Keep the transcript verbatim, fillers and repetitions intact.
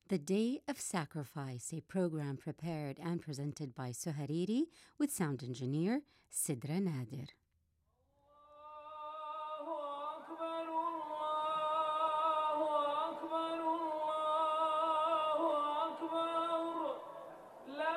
The Day of Sacrifice, a program prepared and presented by Suhariri with sound engineer Sidra Nadir.